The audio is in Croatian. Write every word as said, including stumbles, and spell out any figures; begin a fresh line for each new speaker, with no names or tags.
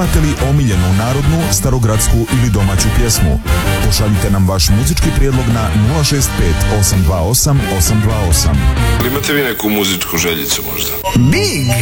Imate li omiljenu narodnu, starogradsku ili domaću pjesmu? Pošaljite nam vaš muzički prijedlog na nula šest pet osam dva osam osam dva osam.
Imate vi neku muzičku željicu možda?
Big